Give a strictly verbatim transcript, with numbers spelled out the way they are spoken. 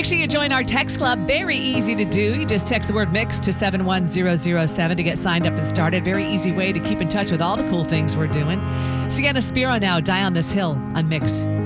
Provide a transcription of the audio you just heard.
Make sure you join our text club. Very easy to do. You just text the word mix to seven one zero zero seven to get signed up and started. Very easy way to keep in touch with all the cool things we're doing. Sienna Spiro now, Die on This Hill on Mix.